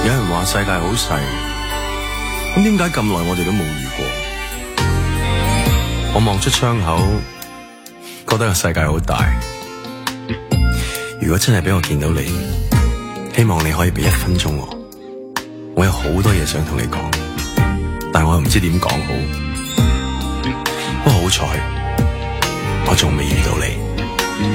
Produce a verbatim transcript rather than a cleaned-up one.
有人話世界好細，咁點解咁耐我哋都冇遇過？我望出窗口，覺得個世界好大。如果真係俾我見到你，希望你可以俾一分鐘我。我有好多嘢想同你講，但我又唔知點講好。不過好彩，我仲未遇到你。